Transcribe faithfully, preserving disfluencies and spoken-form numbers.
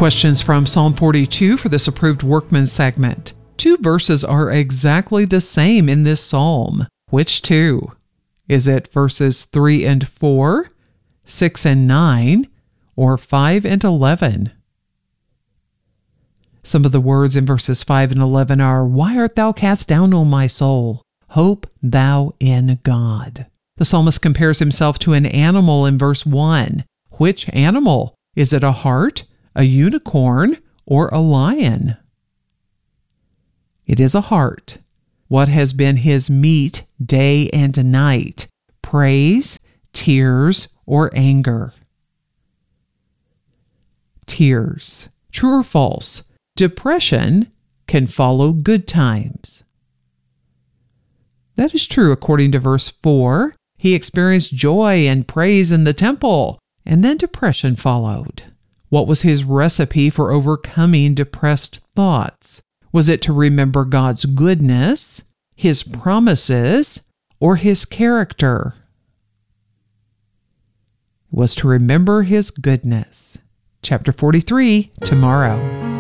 Questions from Psalm forty-two for this approved workman segment. Two verses are exactly the same in this psalm. Which two? Is it verses three and four, six and nine, or five and eleven? Some of the words in verses five and eleven are, "Why art thou cast down, O my soul? Hope thou in God." The psalmist compares himself to an animal in verse one. Which animal? Is it a hart, a unicorn, or a lion? It is a hart. What has been his meat day and night? Praise, tears, or anger? Tears. True or false? Depression can follow good times. That is true according to verse four. He experienced joy and praise in the temple, and then depression followed. What was his recipe for overcoming depressed thoughts? Was it to remember God's goodness, His promises, or His character? It was to remember His goodness. Chapter forty-three, tomorrow.